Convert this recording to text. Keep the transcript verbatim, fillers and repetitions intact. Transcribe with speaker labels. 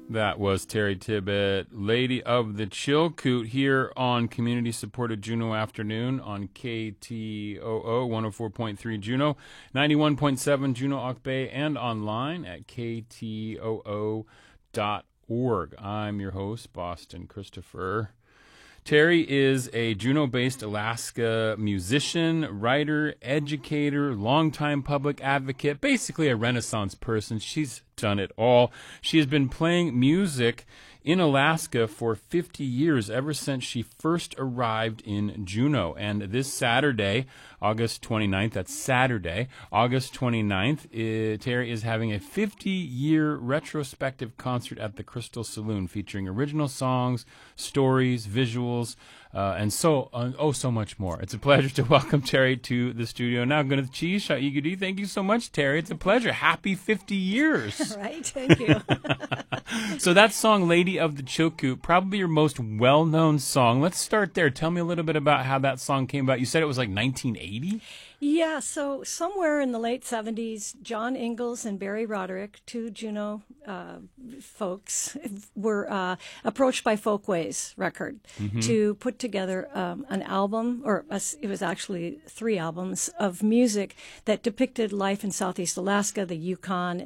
Speaker 1: That was Terry Tibbett, Lady of the Chilkoot, here on community-supported Juneau Afternoon on K T O O one oh four point three Juneau, ninety-one point seven Juneau Auk Bay, and online at K T O O dot org. I'm your host, Boston Christopher. Terry is a Juneau-based Alaska musician, writer, educator, longtime public advocate, basically a Renaissance person. She's done it all. She has been playing music in Alaska for fifty years, ever since she first arrived in Juneau. And this Saturday, August twenty-ninth, that's Saturday, August twenty-ninth, uh, Terry is having a fifty-year retrospective concert at the Crystal Saloon featuring original songs, stories, visuals, uh, and so, uh, oh, so much more. It's a pleasure to welcome Terry to the studio. Now, going to Cheese, Igudi, thank you so much, Terry. It's a pleasure. Happy fifty years.
Speaker 2: Right, thank you.
Speaker 1: So that song, Lady of the Chilkoot, probably your most well-known song. Let's start there. Tell me a little bit about how that song came about. You said it was like nineteen eighty?
Speaker 2: Yeah, so somewhere in the late seventies, John Ingalls and Barry Roderick, two Juneau uh, folks, were uh, approached by Folkways Record mm-hmm. to put together um, an album, or a, it was actually three albums, of music that depicted life in Southeast Alaska, the Yukon,